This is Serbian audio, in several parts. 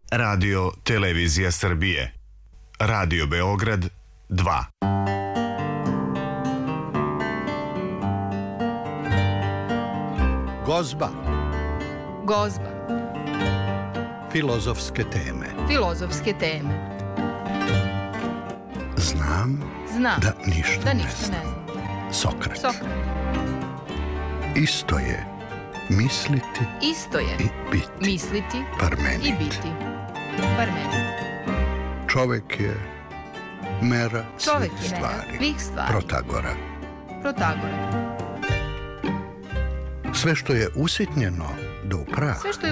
Radio Televizija Srbije. Radio Beograd 2. Gozba. Gozba. Filozofske teme. Filozofske teme. Znam da ništa ne znam. Sokrat. Isto je misliti i biti. Misliti Parmenid. i biti. Parmenid. Čovek je mera svih stvari. Protagora. Sve što je usitnjeno do upraha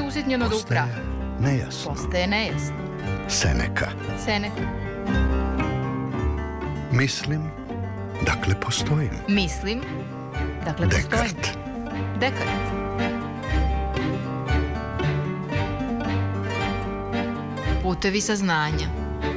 postaje nejasno. Seneka. Mislim, dakle postojim. Dekart. Putevi saznanja.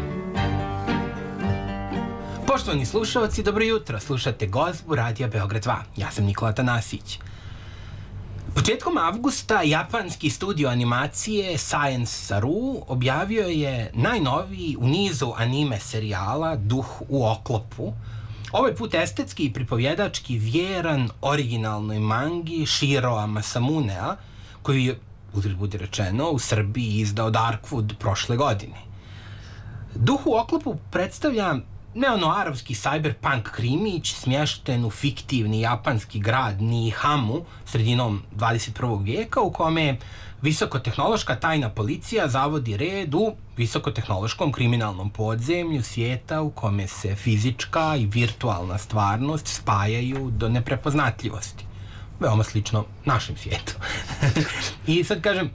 Poštovani slušalci, dobro jutro. Slušate Gozbu Radija Beograd 2. Ja sam Nikola Tanasić. Početkom avgusta japanski studio animacije Science Saru objavio je najnoviji u nizu anime serijala Duh u oklopu. Ovaj put estetski i pripovjedački vjeran originalnoj mangi Shiroa Masamunea, koji je, uzgled budi rečeno, u Srbiji izdao Darkwood prošle godine. Duh u oklopu predstavlja neonoarovski cyberpunk krimić smješten u fiktivni japanski grad Nihamu sredinom 21. vijeka, u kome visokotehnološka tajna policija zavodi red u visokotehnološkom kriminalnom podzemlju svijeta u kome se fizička i virtualna stvarnost spajaju do neprepoznatljivosti. Veoma slično našem svijetu. I sad kažem,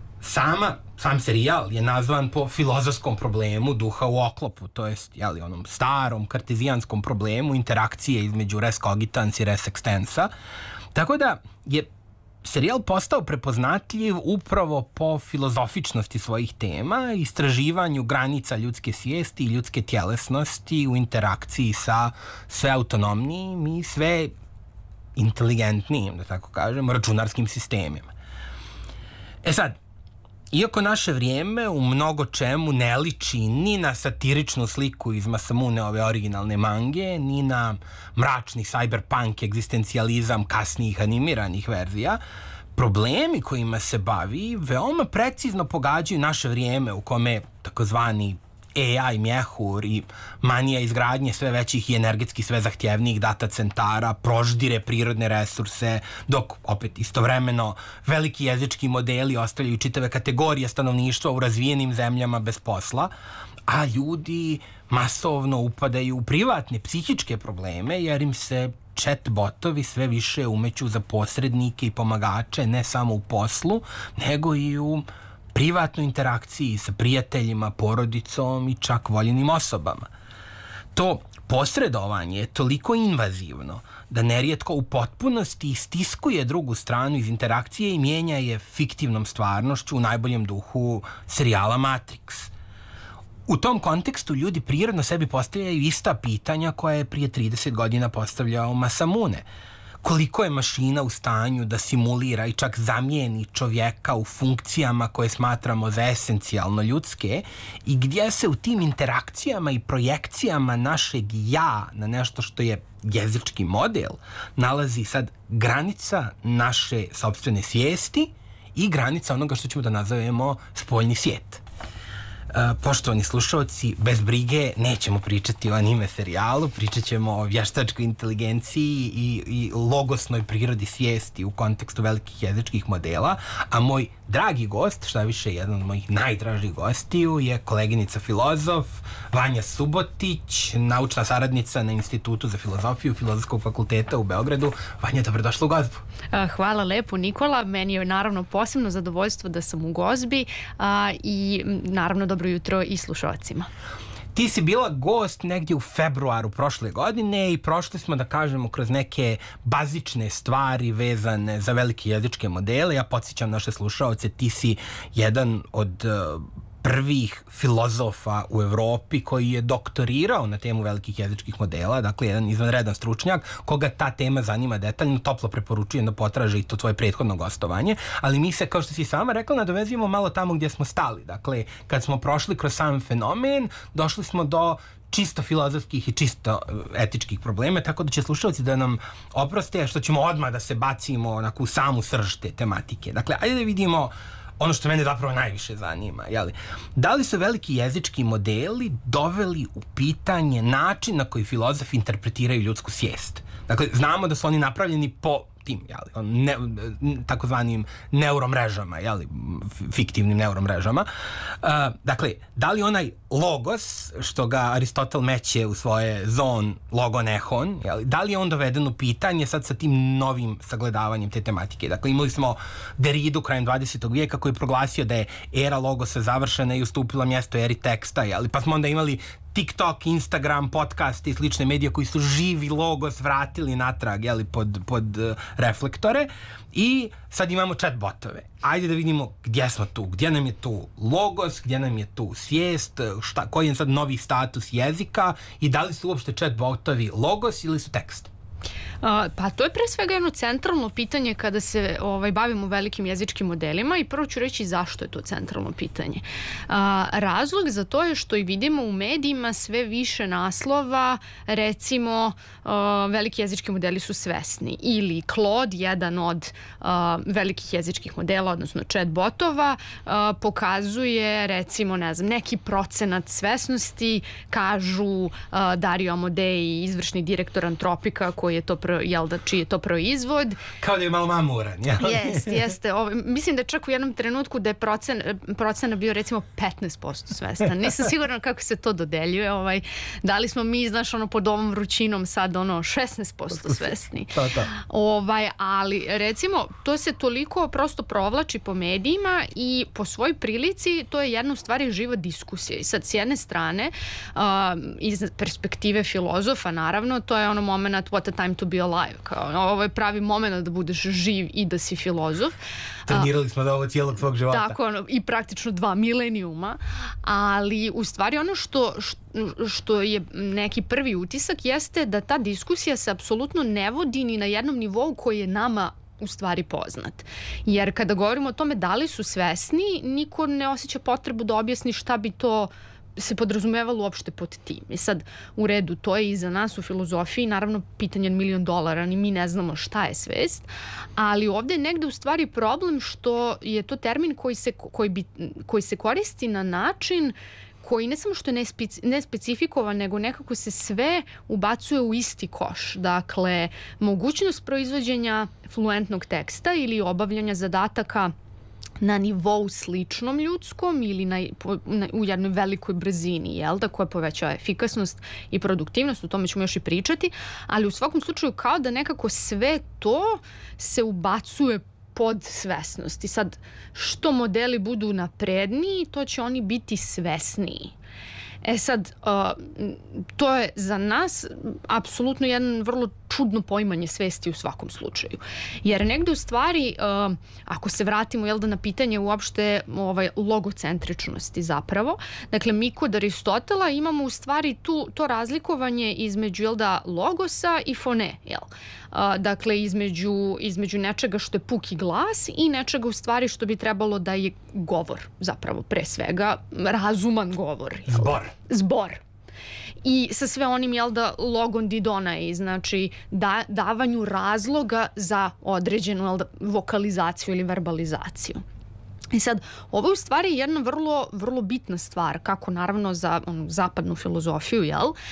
sam serijal je nazvan po filozofskom problemu duha u oklopu, to jest, onom starom kartezijanskom problemu interakcije između res cogitans i res extensa. Tako da je serijal postao prepoznatljiv upravo po filozofičnosti svojih tema, istraživanju granica ljudske svijesti i ljudske tjelesnosti u interakciji sa sve autonomnijim i sve inteligentnijim, da tako kažem, računarskim sistemima. Sad, iako naše vrijeme u mnogo čemu ne liči ni na satiričnu sliku iz Masamuneove originalne mange, ni na mračni cyberpunk egzistencijalizam kasnijih animiranih verzija, problemi kojima se bavi veoma precizno pogađaju naše vrijeme u kome takozvani AI mjehur i manija izgradnje sve većih i energetski sve zahtjevnijih data centara proždire prirodne resurse, dok opet istovremeno veliki jezički modeli ostavljaju čitave kategorije stanovništva u razvijenim zemljama bez posla, a ljudi masovno upadaju u privatne psihičke probleme jer im se chat botovi sve više umeću za posrednike i pomagače ne samo u poslu, nego i u privatnoj interakciji sa prijateljima, porodicom i čak voljenim osobama. To posredovanje je toliko invazivno da nerijetko u potpunosti istiskuje drugu stranu iz interakcije i mijenja je fiktivnom stvarnošću u najboljem duhu serijala Matrix. U tom kontekstu ljudi prirodno sebi postavljaju ista pitanja koja je prije 30 godina postavljao Masamune. Koliko je mašina u stanju da simulira i čak zamijeni čovjeka u funkcijama koje smatramo za esencijalno ljudske i gdje se u tim interakcijama i projekcijama našeg ja na nešto što je jezički model nalazi sad granica naše sopstvene svijesti i granica onoga što ćemo da nazovemo spoljni svijet. Poštovani slušalci, bez brige nećemo pričati o anime serijalu, pričat ćemo o vještačkoj inteligenciji i logosnoj prirodi svijesti u kontekstu velikih jezičkih modela, a moj dragi gost, šta više jedan od mojih najdražih gostiju, je koleginica filozof Vanja Subotić, naučna saradnica na Institutu za filozofiju Filozofskog fakulteta u Beogradu. Vanja, dobrodošla u Gozbu. Hvala lepo, Nikola. Meni je naravno posebno zadovoljstvo da sam u Gozbi i naravno dobro jutro i slušalcima. Ti si bila gost negdje u februaru prošle godine i prošli smo, da kažemo, kroz neke bazične stvari vezane za velike jezičke modele. Ja podsjećam naše slušaoce, ti si jedan od prvih filozofa u Evropi koji je doktorirao na temu velikih jezičkih modela, dakle jedan izvanredan stručnjak koga ta tema zanima detaljno, toplo preporučujem da potraže i to tvoje prethodno gostovanje, ali mi se, kao što si sama rekla, nadovezujemo malo tamo gdje smo stali. Dakle, kad smo prošli kroz sam fenomen, došli smo do čisto filozofskih i čisto etičkih problema, tako da će slušalci da nam oproste što ćemo odmah da se bacimo onako u samu srž te tematike. Dakle, ajde da vidimo ono što mene zapravo najviše zanima, jeli? Da li su veliki jezički modeli doveli u pitanje način na koji filozofi interpretiraju ljudsku svijest? Dakle, znamo da su oni napravljeni po tim, takozvanim neuromrežama, fiktivnim neuromrežama. Dakle, da li onaj logos, što ga Aristotel meće u svoje zon, logon, ehon, da li je on doveden u pitanje sad sa tim novim sagledavanjem te tematike? Dakle, imali smo Derridu krajem 20. vijeka koji je proglasio da je era logosa završena i ustupila mjesto eri teksta, pa smo onda imali TikTok, Instagram, podcast i slične medije koji su živi logos vratili natrag, pod reflektore, i sad imamo chatbotove. Ajde da vidimo gdje smo tu, gdje nam je tu logos, gdje nam je tu svijest, koji je sad novi status jezika i da li su uopšte chatbotovi logos ili su tekst? Pa to je pre svega jedno centralno pitanje kada se bavimo velikim jezičkim modelima i prvo ću reći zašto je to centralno pitanje. Razlog za to je što i vidimo u medijima sve više naslova, recimo veliki jezički modeli su svesni ili Claude, jedan od velikih jezičkih modela, odnosno chatbotova, pokazuje recimo, ne znam, neki procenat svesnosti, kažu Dario Amodei, izvršni direktor Antropika, koji je to čiji je to proizvod. Kao da je malo mamuran. Jeste. Mislim da čak u jednom trenutku da je procena bio recimo 15% svestan. Nisam sigurna kako se to dodeljuje. Da li smo mi, znaš, pod ovom vrućinom sad 16% svesni. Ali recimo to se toliko prosto provlači po medijima i po svojoj prilici to je jedna u stvari živa diskusija. I sad s jedne strane iz perspektive filozofa, naravno, to je ono moment what a time to be alive. Ovo je pravi moment da budeš živ i da si filozof. Trenirali smo da ovo cijelog svog života. Tako, i praktično 2 milenijuma, ali u stvari ono što je neki prvi utisak jeste da ta diskusija se apsolutno ne vodi ni na jednom nivou koji je nama u stvari poznat. Jer kada govorimo o tome da li su svesni, niko ne osjeća potrebu da objasni šta bi to se podrazumevalo uopšte pod tim. I sad, u redu, to je i za nas u filozofiji, naravno, pitanje od $1.000.000, ni mi ne znamo šta je svest, ali ovdje je negde u stvari problem što je to termin koji se koristi na način koji ne samo što je nespecifikovan, nego nekako se sve ubacuje u isti koš. Dakle, mogućnost proizvođenja fluentnog teksta ili obavljanja zadataka na nivou sličnom ljudskom ili u jednoj velikoj brzini, koja povećava efikasnost i produktivnost, o tome ćemo još i pričati, ali u svakom slučaju kao da nekako sve to se ubacuje pod svesnost. I sad, što modeli budu napredniji, to će oni biti svesniji. Sad, to je za nas apsolutno jedno vrlo čudno poimanje svesti u svakom slučaju. Jer negde u stvari, ako se vratimo na pitanje uopšte logocentričnosti zapravo, dakle mi kod Aristotela imamo u stvari to razlikovanje između logosa i fone. Dakle, između nečega što je puki glas i nečega u stvari što bi trebalo da je govor, zapravo pre svega razuman govor. Zbor. I sa sve onim, logon didonai, znači davanju razloga za određenu vokalizaciju ili verbalizaciju. I sad, ovo je u stvari jedna vrlo, vrlo bitna stvar, kako naravno za zapadnu filozofiju,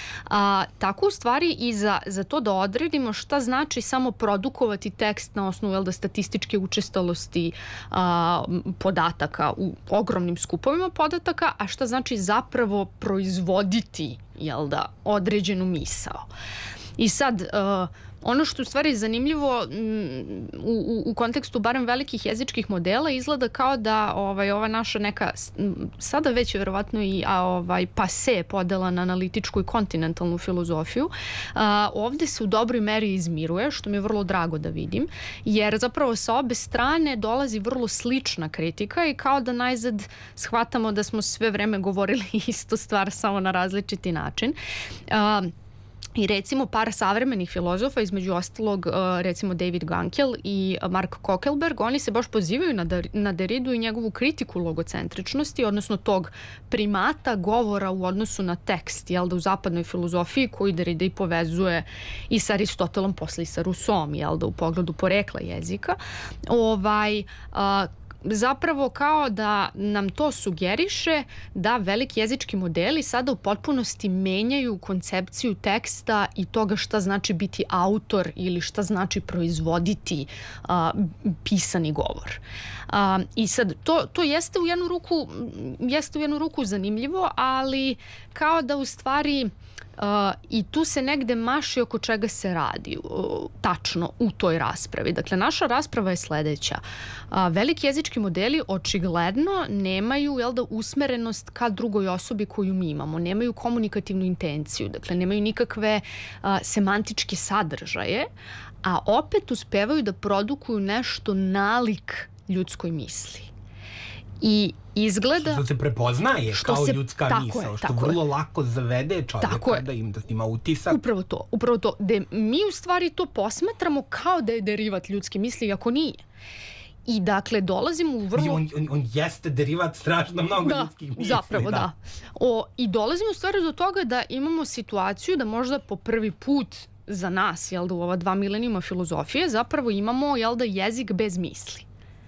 tako u stvari i za to da odredimo šta znači samo produkovati tekst na osnovu statističke učestalosti podataka u ogromnim skupovima podataka, a šta znači zapravo proizvoditi određenu misao. I sad, ono što u stvari zanimljivo u kontekstu barem velikih jezičkih modela izgleda kao da ova naša neka, sada već je verovatno i pase podela na analitičku i kontinentalnu filozofiju, ovde se u dobroj meri izmiruje, što mi je vrlo drago da vidim, jer zapravo sa obe strane dolazi vrlo slična kritika i kao da najzad shvatamo da smo sve vreme govorili istu stvar samo na različiti način. I recimo par savremenih filozofa, između ostalog recimo David Gunkel i Mark Kokelberg, oni se baš pozivaju na Derridu i njegovu kritiku logocentričnosti, odnosno tog primata govora u odnosu na tekst, jel da, u zapadnoj filozofiji koju Derrida i povezuje i sa Aristotelom, posle i sa Rousseauom, jel da, u pogledu porekla jezika. Zapravo kao da nam to sugeriše da veliki jezički modeli sada u potpunosti menjaju koncepciju teksta i toga šta znači biti autor ili šta znači proizvoditi pisani govor. I sad to jeste u jednu ruku zanimljivo, ali kao da u stvari i tu se negde maši oko čega se radi tačno u toj raspravi. Dakle, naša rasprava je sledeća. Veliki jezički modeli očigledno nemaju, jel da, usmerenost ka drugoj osobi koju mi imamo. Nemaju komunikativnu intenciju, dakle, nemaju nikakve semantičke sadržaje, a opet uspevaju da produkuju nešto nalik ljudskoj misli. I izgleda... Što se prepoznaje kao ljudska misao, što vrlo lako zavede čovjeka da ima utisak. Upravo to. Da mi u stvari to posmatramo kao da je derivat ljudske misli, iako nije. I dakle, dolazimo u vrlo... On jeste derivat strašno mnogo ljudskih misli. Zapravo, da. I dolazimo u stvari do toga da imamo situaciju da možda po prvi put za nas, jel da, u ova 2 milenijuma filozofije, zapravo imamo, jel da, jezik bez misli.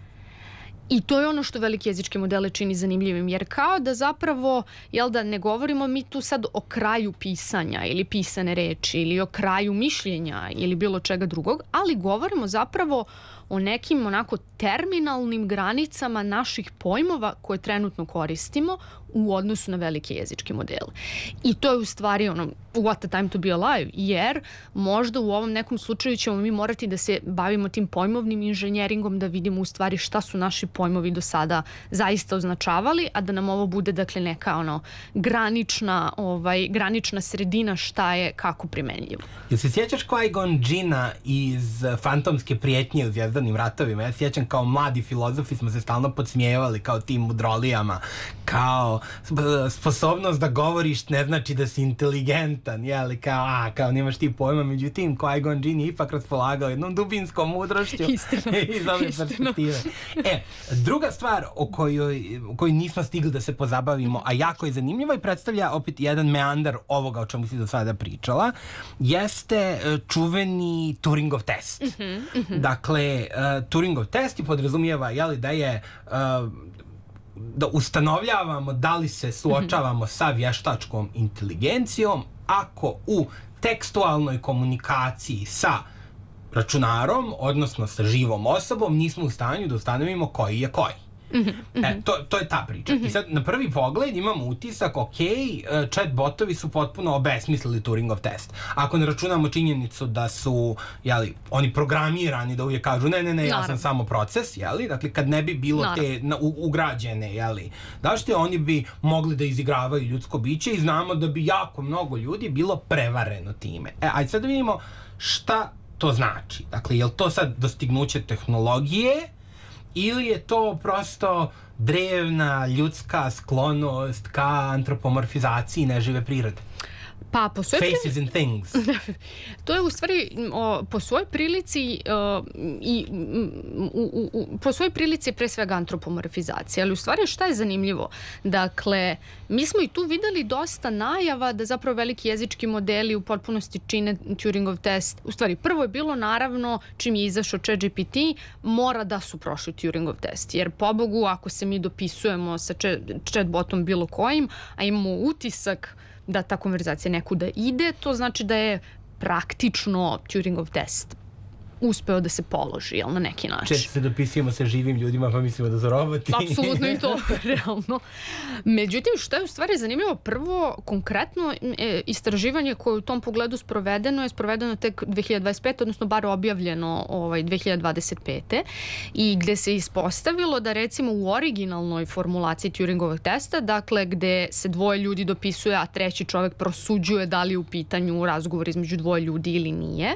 I to je ono što veliki jezičke modele čini zanimljivim, jer kao da zapravo, jel da, ne govorimo mi tu sad o kraju pisanja ili pisane reči ili o kraju mišljenja ili bilo čega drugog, ali govorimo zapravo o nekim onako terminalnim granicama naših pojmova koje trenutno koristimo u odnosu na velike jezičke modele. I to je u stvari ono, what a time to be alive, jer možda u ovom nekom slučaju ćemo mi morati da se bavimo tim pojmovnim inženjeringom, da vidimo u stvari šta su naši pojmovi do sada zaista označavali, a da nam ovo bude, dakle, neka ono granična sredina šta je kako primenljivo. Jel se sjećaš Qui-Gon Jinna iz Fantomske prijetnje u Zvjezdanim ratovima? Ja se sjećam, kao mladi filozofi smo se stalno podsmijevali kao tim mudrolijama, kao sposobnost da govoriš ne znači da si inteligentan, jeli, kao nemaš ti pojma, međutim Qui-Gon Jinn je ipak raspolagao jednom dubinskom mudrošću iz ove perspektive. Druga stvar o kojoj nismo stigli da se pozabavimo, a jako je zanimljiva i predstavlja opet jedan meandar ovoga o čemu si do sada pričala, jeste čuveni Turingov test. Dakle, Turingov test i podrazumijeva, jeli, da je da ustanovljavamo da li se suočavamo sa vještačkom inteligencijom ako u tekstualnoj komunikaciji sa računarom, odnosno sa živom osobom, nismo u stanju da ustanovimo koji je koji. To je ta priča. I sad, na prvi pogled imamo utisak, chatbotovi su potpuno obesmislili Turingov test. Ako ne računamo činjenicu da su, jeli, oni programirani da uvijek kažu ne, ja sam samo proces, jeli, dakle, kad ne bi bilo te ugrađene, jeli, dašte, oni bi mogli da izigravaju ljudsko biće i znamo da bi jako mnogo ljudi bilo prevareno time. Ajde sad da vidimo šta to znači. Dakle, je li to sad dostignuće tehnologije ili je to prosto drevna ljudska sklonost ka antropomorfizaciji nežive prirode? Pa, Faces and things. To je u stvari po svojoj prilici po svojoj prilici pre svega antropomorfizacija, ali u stvari šta je zanimljivo? Dakle, mi smo i tu videli dosta najava da zapravo veliki jezički modeli u potpunosti čine Turingov test. U stvari, prvo je bilo naravno, čim je izašao ChatGPT, mora da su prošli Turingov test, jer pobogu ako se mi dopisujemo sa chatbotom bilo kojim, a imamo utisak da ta konverzacija nekuda ide, to znači da je praktično Turingov test uspeo da se položi, jel, na neki način. Često se dopisujemo sa živim ljudima pa mislimo da su roboti. Apsolutno i to, realno. Međutim, što je u stvari zanimljivo, prvo konkretno istraživanje koje u tom pogledu je sprovedeno tek 2025, odnosno bar objavljeno 2025. I gde se ispostavilo da recimo u originalnoj formulaciji Turingovog testa, dakle gde se dvoje ljudi dopisuje, a treći čovek prosuđuje da li je u pitanju razgovor između dvoje ljudi ili nije,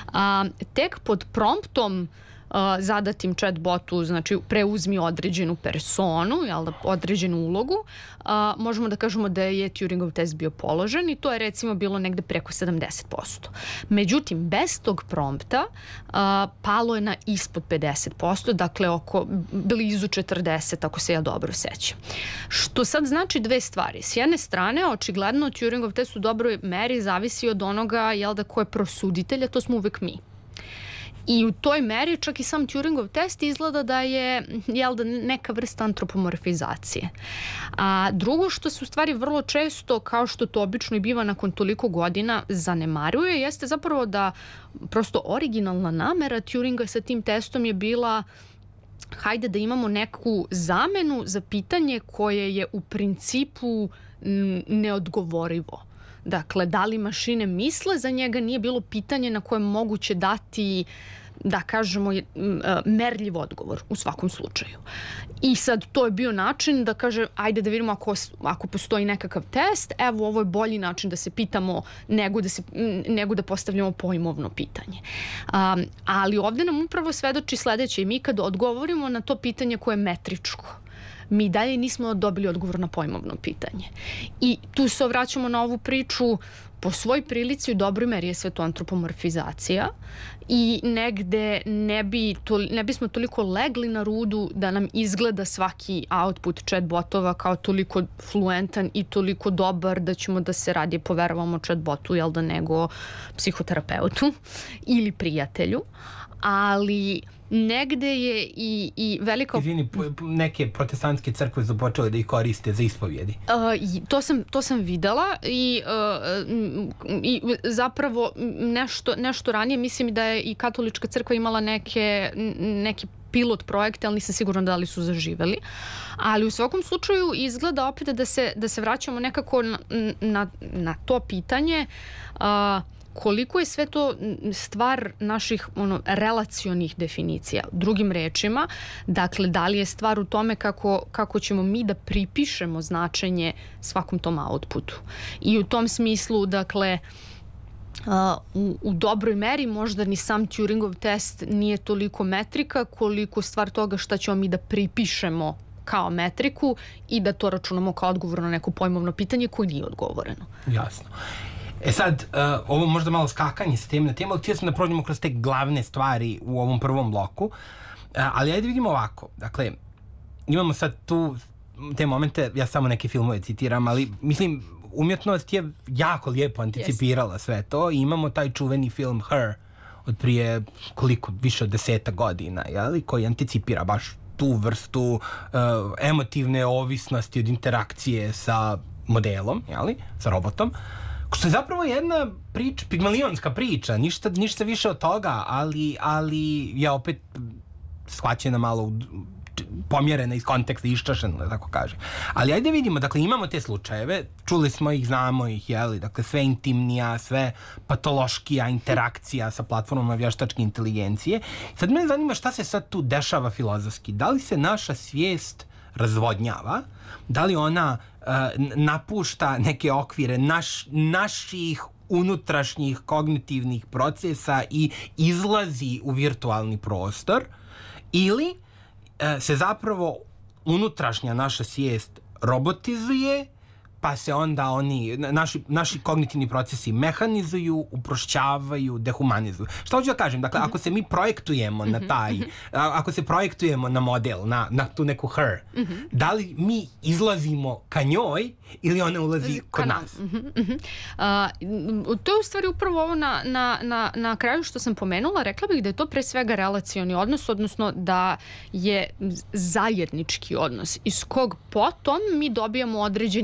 tek pod promptom zadatim chatbotu, znači preuzmi određenu personu, jel da, određenu ulogu, možemo da kažemo da je Turingov test bio položen i to je recimo bilo negde preko 70%. Međutim, bez tog prompta palo je na ispod 50%, dakle oko blizu 40%, ako se ja dobro sećam. Što sad znači dve stvari. S jedne strane, očigledno Turingov test u dobroj meri zavisi od onoga, jel da, ko je prosuditelj, a to smo uvek mi. I u toj meri čak i sam Turingov test izgleda da je, jel da, neka vrsta antropomorfizacije. A drugo što se u stvari vrlo često, kao što to obično i biva nakon toliko godina, zanemaruje, jeste zapravo da prosto originalna namera Turinga sa tim testom je bila hajde da imamo neku zamenu za pitanje koje je u principu neodgovorivo. Dakle, da li mašine misle, za njega nije bilo pitanje na koje moguće dati, da kažemo, merljiv odgovor u svakom slučaju. I sad to je bio način da kaže, ajde da vidimo ako postoji nekakav test, evo ovo je bolji način da se pitamo nego da postavljamo pojmovno pitanje. Ali ovdje nam upravo svedoči sledeće, i mi kad odgovorimo na to pitanje koje je metričko, mi dalje nismo dobili odgovor na pojmovno pitanje. I tu se vraćamo na ovu priču, po svoj prilici u dobroj meri je sve to antropomorfizacija i negde ne bismo toliko legli na rudu da nam izgleda svaki output chatbotova kao toliko fluentan i toliko dobar da ćemo da se radije poverovamo chatbotu, jel da, nego psihoterapeutu ili prijatelju. Ali negde je i velika... Izvini, neke protestantske crkve su počele da ih koriste za ispovjedi. To sam videla i zapravo nešto ranije, mislim da je i katolička crkva imala neke pilot projekte, ali nisam sigurna da li su zaživeli. Ali u svakom slučaju izgleda opet da se vraćamo nekako na to pitanje koliko je sve to stvar naših relacionih definicija. Drugim rečima, dakle, da li je stvar u tome kako ćemo mi da pripišemo značenje svakom tom outputu. I u tom smislu, dakle, u dobroj meri možda ni sam Turingov test nije toliko metrika koliko stvar toga šta ćemo mi da pripišemo kao metriku i da to računamo kao odgovor na neko pojmovno pitanje koje nije odgovoreno. Jasno. Sad, ovo možda malo skakanje sa teme na temu, ali htio sam da prođemo kroz te glavne stvari u ovom prvom bloku, ali ajde vidimo ovako. Dakle, imamo sad tu te momente, ja samo neke filmove citiram, ali mislim, umjetnost je jako lijepo anticipirala sve to i imamo taj čuveni film Her od prije više od 10 godina, jeli, koji anticipira baš tu vrstu emotivne ovisnosti od interakcije sa modelom, jeli, sa robotom, što je zapravo jedna priča, pigmalionska priča, ništa više od toga, ali je opet shvaćena malo pomjerena iz konteksta, iščašena, da tako kažem. Ali ajde vidimo, dakle, imamo te slučajeve, čuli smo ih, znamo ih, jeli, dakle, sve intimnija, sve patološkija interakcija sa platformama vještačke inteligencije. Sad me zanima šta se sad tu dešava filozofski. Da li se naša svijest razvodnjava? Da li ona napušta neke okvire naših unutrašnjih kognitivnih procesa i izlazi u virtualni prostor, ili se zapravo unutrašnja naša svijest robotizuje, pa se onda naši kognitivni procesi mehanizuju, uprošćavaju, dehumanizuju. Šta hoću da kažem? Dakle, ako se mi projektujemo na ako se projektujemo na model, na tu neku her, da li mi izlazimo ka njoj ili ona ulazi kod nas? To je u stvari upravo ovo na kraju što sam pomenula. Rekla bih da je to pre svega relacioni odnos, odnosno da je zajednički odnos iz kog potom mi dobijamo određeni proizvod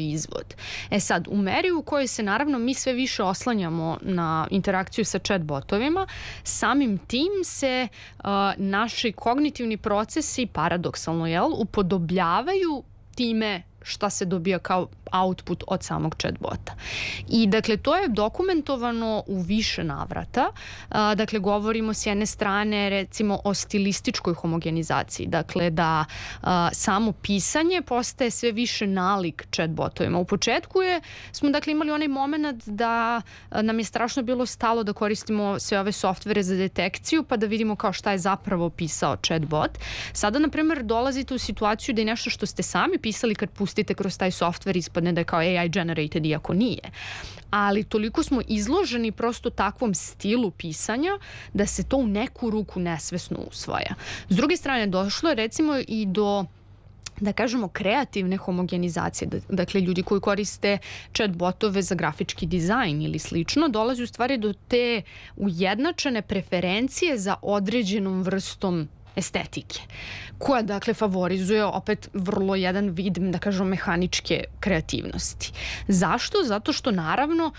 izvod. Sad, u meri u kojoj se naravno mi sve više oslanjamo na interakciju sa chatbotovima, samim tim se naši kognitivni procesi, paradoksalno, upodobljavaju time šta se dobija kao output od samog chatbota. I dakle, to je dokumentovano u više navrata. Dakle, govorimo s jedne strane recimo o stilističkoj homogenizaciji. Dakle, da samo pisanje postaje sve više nalik chatbotovima. U početku smo dakle imali onaj moment da nam je strašno bilo stalo da koristimo sve ove softvere za detekciju pa da vidimo kao šta je zapravo pisao chatbot. Sada, na primjer, dolazite u situaciju da je nešto što ste sami pisali kad pustite kroz taj softver ispadne da je kao AI generated, iako nije. Ali toliko smo izloženi prosto takvom stilu pisanja da se to u neku ruku nesvesno usvaja. S druge strane, došlo je recimo i do, da kažemo, kreativne homogenizacije. Dakle, ljudi koji koriste chatbotove za grafički dizajn ili slično, dolazi u stvari do te ujednačene preferencije za određenom vrstom estetike, koja dakle favorizuje opet vrlo jedan vid, da kažemo, mehaničke kreativnosti. Zašto? Zato što naravno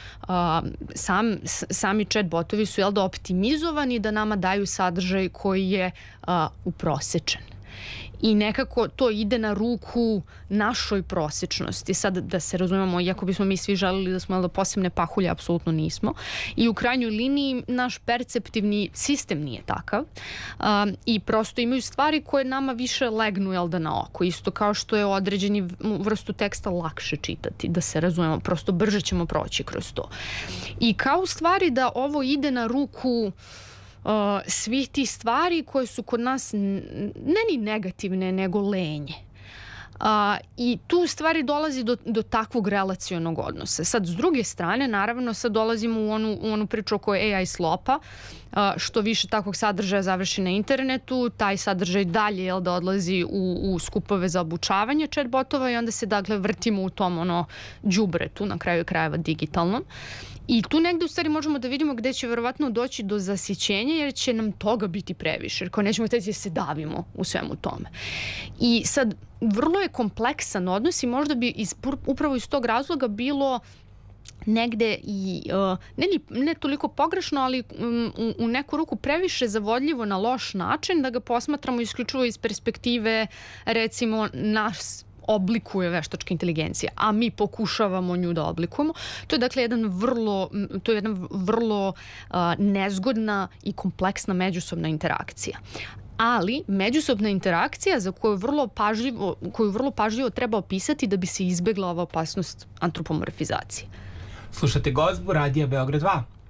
sami chatbotovi su optimizovani da nama daju sadržaj koji je uprosečen. I nekako to ide na ruku našoj prosečnosti. Sad, da se razumemo, iako bismo mi svi želeli da smo posebne pahulje, apsolutno nismo. I u krajnjoj liniji naš perceptivni sistem nije takav. I prosto imaju stvari koje nama više legnu na oko. Isto kao što je određeni vrstu teksta lakše čitati, da se razumemo. Prosto brže ćemo proći kroz to. I kao u stvari da ovo ide na ruku svih tih stvari koje su kod nas ne ni negativne, nego lenje. I tu u stvari dolazi do takvog relacionog odnosa. Sad, s druge strane, naravno, sad dolazimo u onu priču oko AI slopa. Što više takvog sadržaja završi na internetu, taj sadržaj dalje da odlazi u skupove za obučavanje chatbotova i onda se dakle vrtimo u tom đubretu, na kraju krajeva digitalnom. I tu negde u stvari možemo da vidimo gde će verovatno doći do zasićenja, jer će nam toga biti previše, jer kao nećemo htjeti da se davimo u svemu tome. I sad, vrlo je kompleksan odnos i možda bi upravo iz tog razloga bilo negde i ne toliko pogrešno, ali u neku ruku previše zavodljivo na loš način da ga posmatramo isključivo iz perspektive, recimo, nas oblikuje veštačka inteligencija, a mi pokušavamo nju da oblikujemo. To je dakle jedna vrlo nezgodna i kompleksna međusobna interakcija. Ali međusobna interakcija za koju vrlo pažljivo treba opisati da bi se izbegla ova opasnost antropomorfizacije. Slušate Gozbu Radija Beograd 2.